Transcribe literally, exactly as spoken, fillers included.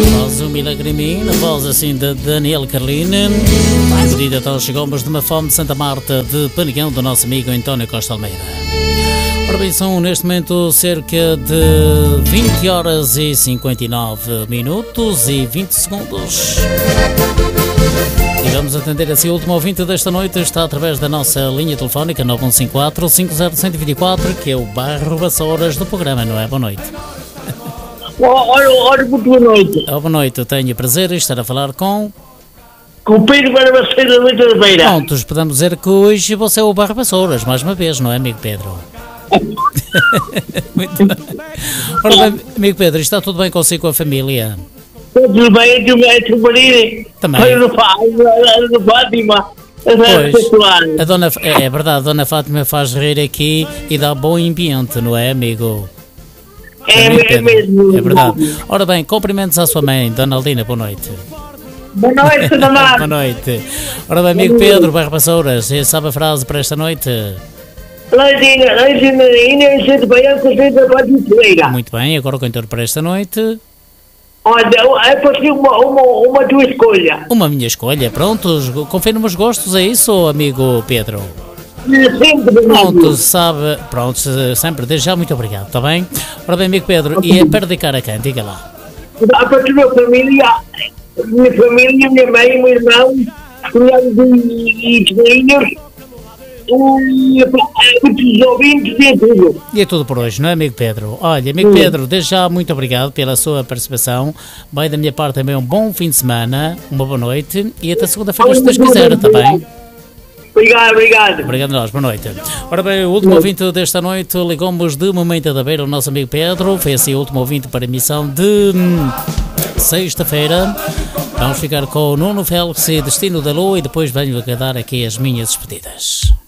Faz um milagre em mim, na voz assim de Daniel Carlin. Pedido então chegamos de uma fome de Santa Marta de Panigão do nosso amigo António Costa Almeida. Ora bem, são neste momento cerca de vinte horas e cinquenta e nove minutos e vinte segundos. E vamos atender assim o último ouvinte desta noite. Está através da nossa linha telefónica nove um cinco quatro, cinco zero um zero dois quatro, que é o Barro Vassouras do programa, não é? Boa noite. Ora, ora, muito boa noite. Oh, boa noite, tenho o prazer de estar a falar com... Com o Pedro Barbaceira da Noite da Beira. Prontos, podemos dizer que hoje você é o Barro Vassouras, mais uma vez, não é, amigo Pedro? Muito bem. Ora bem, amigo Pedro, está tudo bem consigo com a família? Tudo bem, tu vais trabalhar. Também. Foi no Fátima. Pois, a dona, é, é verdade, a dona Fátima faz rir aqui e dá bom ambiente, não é, amigo? É, Amigo é mesmo. É verdade. Ora bem, cumprimentos à sua mãe, Dona Aldina, boa noite. Boa noite, Dona Mar. Boa noite. Ora bem, amigo Pedro Barro Vassouras, sabe a frase para esta noite? Leidinha, leidinha, leidinha, gente bem, eu sei da Baticeira. Muito bem, agora o cantor para esta noite. Olha, é para ser uma, uma, uma tua escolha. Uma minha escolha, prontos, confirma os gostos, é isso, amigo Pedro? Sempre, Pronto, sabe, pronto, sempre, desde já, muito obrigado, está bem? Ora bem, amigo Pedro, e é para dedicar a quem? Diga lá. Dá para a minha família, minha família, minha mãe, meu irmão, cunhados e filhos, muitos ouvintes e tudo. E é tudo por hoje, não é, amigo Pedro? Olha, amigo Pedro, desde já, muito obrigado pela sua participação. Vai da minha parte também um bom fim de semana, uma boa noite e até segunda-feira, se Deus quiser, está bem? Obrigado, obrigado. Obrigado a nós, boa noite. Ora bem, o último ouvinte desta noite ligou-nos de Momento da Beira, o nosso amigo Pedro. Foi assim o último ouvinte para a emissão de hum, sexta-feira. Vamos ficar com o Nuno Félix e Destino da Lua e depois venho a dar aqui as minhas despedidas.